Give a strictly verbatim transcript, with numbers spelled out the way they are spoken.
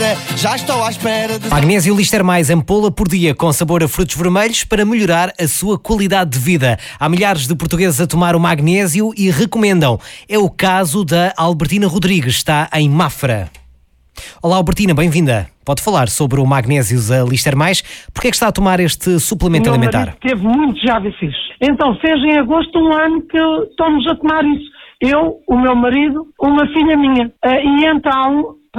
vida, já estou à espera de... Magnésio Lister Mais, ampola por dia com sabor a frutos vermelhos para melhorar a sua qualidade de vida. Há milhares de portugueses a tomar o magnésio e recomendam. É o caso da Albertina Rodrigues, está em Mafra. Olá Albertina, bem-vinda. Pode falar sobre o magnésio Lister Mais. Porquê é que está a tomar este suplemento Meu alimentar? marido teve muitos A V Cs. Então fez em agosto um ano que estamos a tomar isso. Eu, o meu marido, uma filha minha. E então